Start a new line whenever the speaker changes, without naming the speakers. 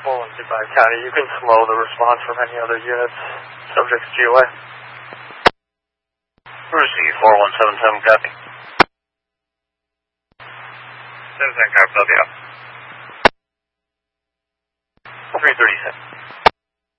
415 County, you can slow the response from any other units. Subject's GOA.
Brucey, 4177, copy.
77, copy, W.
336.